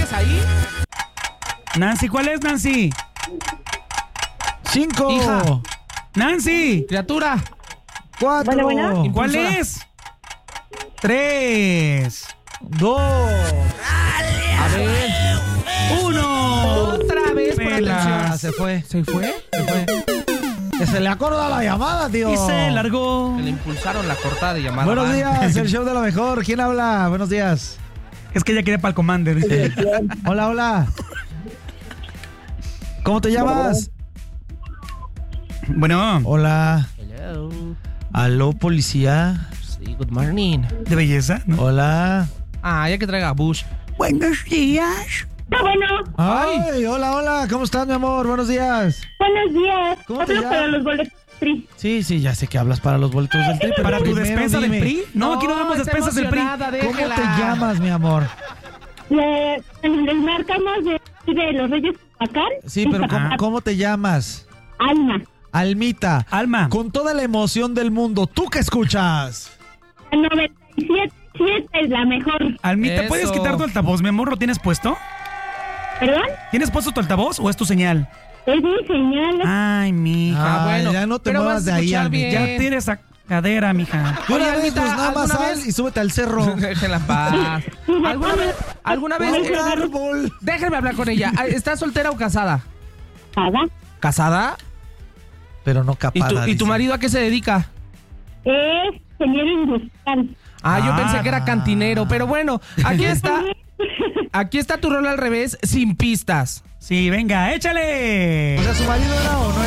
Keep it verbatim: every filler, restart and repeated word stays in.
¿Sigues ahí? Nancy, ¿cuál es, Nancy? Cinco. Hija. Nancy, Criatura. Cuatro. Bueno, bueno. ¿cuál Impulsora. es? Tres, Dos. A ver. uno. Otra vez por Pelas. Ah, atención. se fue. ¿Se fue? Se fue. Que se le acorda la llamada, tío. Y se largó. Se le impulsaron la cortada de llamada. Buenos Va. días, el show de la mejor. ¿Quién habla? Buenos días. Es que ella quiere para el Commander. Hola, hola. ¿Cómo te llamas? Bueno, Hola. Hello. Aló, policía. Sí, good morning. de belleza, ¿no? Hola. Ah, ya que traiga Bush. Buenos días. Ah, bueno, Ay, hola, hola. ¿Cómo estás, mi amor? Buenos días. buenos días. ¿Cómo te Hablo llamas? para los boletos Tri. Sí, sí, ya sé que hablas para los boletos del Tri, pero ¿Para tu primero despensa del dime, P R I? No, aquí no damos está despensas del P R I. emocionada, ¿Cómo déjela. te llamas, mi amor? Le, les marcamos de, de los Reyes Pacán. Sí, pero ¿cómo, cómo te llamas? Alma. Almita. Alma. Con toda la emoción del mundo, ¿tú qué escuchas? noventa y siete punto siete es la mejor. Almita, Eso. ¿puedes quitar tu altavoz, mi amor? ¿Lo tienes puesto? ¿Perdón? ¿Tienes puesto tu altavoz o es tu señal? Es mi señal. Ay, mija. Ah, bueno. ya no te Pero muevas vas de a ahí, escuchar Almita. bien. Ya tienes esa cadera, mija. De una Oye, vez, Almita, pues nada más ¿alguna sal vez? y súbete al cerro. Déjela en paz. ¿Alguna vez? ¿Alguna vez? Un árbol. Déjenme hablar con ella. ¿Estás soltera o casada? Nada. ¿Casada? Pero no ¿Y capada. tu, ¿Y tu dice. marido a qué se dedica? Es señor industrial. Ah, yo Ah. pensé que era cantinero, pero bueno, aquí está. Aquí está tu rol al revés, sin pistas. Sí, venga, échale. O sea, ¿su marido era o no era?